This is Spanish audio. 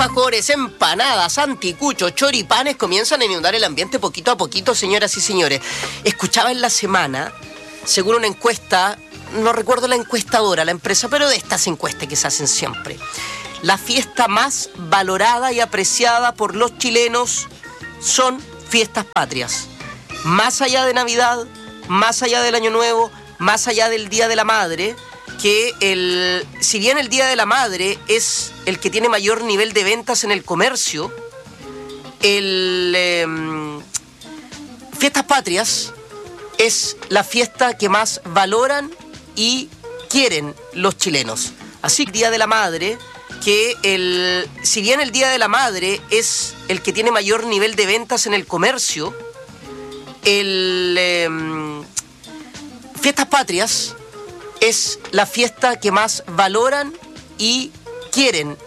Alfajores, empanadas, anticuchos, choripanes comienzan a inundar el ambiente poquito a poquito, señoras y señores. Escuchaba en la semana, según una encuesta, no recuerdo la encuestadora, la empresa, pero de estas encuestas que se hacen siempre. La fiesta más valorada y apreciada por los chilenos son fiestas patrias. Más allá de Navidad, más allá del Año Nuevo, más allá del Día de la Madre, que si bien el Día de la Madre es el que tiene mayor nivel de ventas en el comercio, Fiestas Patrias es la fiesta que más valoran y quieren los chilenos. Así que el Día de la Madre, si bien el Día de la Madre es el que tiene mayor nivel de ventas en el comercio, Fiestas Patrias es la fiesta que más valoran y quieren